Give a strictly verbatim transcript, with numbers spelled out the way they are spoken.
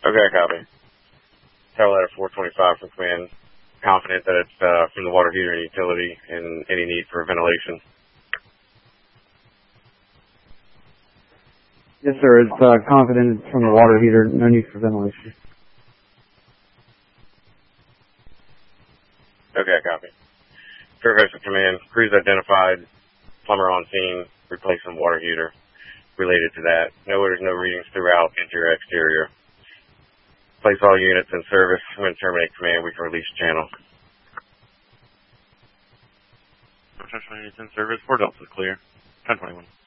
Okay, copy. Tower ladder four twenty-five from command. Confident that it's uh, from the water heater and utility and any need for ventilation. Yes, sir. It's uh, confident it's from the water heater. No need for ventilation. Okay, copy. Fairfax from command. Crews identified. Plumber on scene. Replacement water heater. Related to that. No orders, no readings throughout interior, exterior. Place all units in service. When terminate command, we can release channel. Professional units in service. Four Delta is clear. ten twenty-one.